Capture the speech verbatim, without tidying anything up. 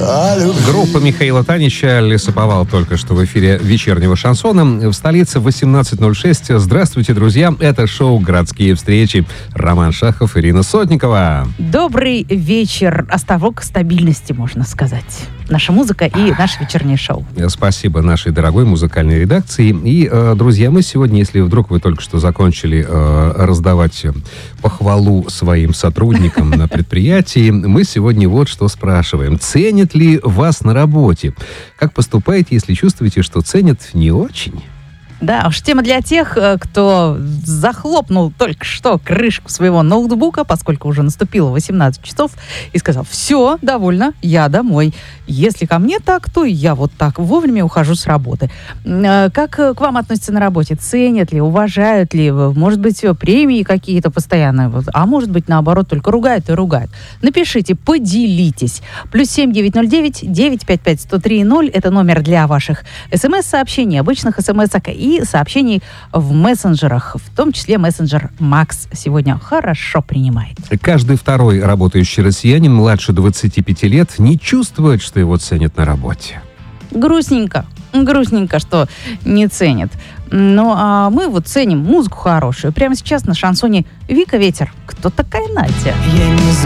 Группа Михаила Танича «Лесоповал» только что в эфире вечернего шансона. В столице восемнадцать ноль шесть. Здравствуйте, друзья. Это шоу «Городские встречи». Роман Шахов, Ирина Сотникова. Добрый вечер. Островок стабильности, можно сказать. Наша музыка и наше вечернее шоу. Спасибо нашей дорогой музыкальной редакции. И, э, друзья, мы сегодня, если вдруг вы только что закончили э, раздавать похвалу своим сотрудникам на предприятии, мы сегодня вот что спрашиваем. Ценят ли вас на работе? Как поступаете, если чувствуете, что ценят не очень? Да, уж тема для тех, кто захлопнул только что крышку своего ноутбука, поскольку уже наступило восемнадцать часов, и сказал: все, довольно, я домой. Если ко мне так, то я вот так вовремя ухожу с работы. Как к вам относятся на работе? Ценят ли, уважают ли? Может быть, премии какие-то постоянные? А может быть, наоборот, только ругают и ругают. Напишите, поделитесь. Плюс семь девять ноль девять девять пять пять сто три ноль. Это номер для ваших смс-сообщений, обычных смс-ок и сообщений в мессенджерах, в том числе мессенджер Макс сегодня хорошо принимает. Каждый второй работающий россиянин младше двадцати пяти лет не чувствует, что его ценят на работе. Грустненько. Грустненько, что не ценят. Ну, а мы вот ценим музыку хорошую. Прямо сейчас на шансоне Вика Ветер. Кто такая Надя?